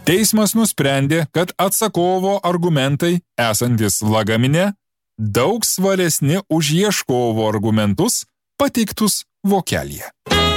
Teismas nusprendė, kad atsakovo argumentai esantis lagamine daug svaresni už ieškovo argumentus pateiktus vokelyje.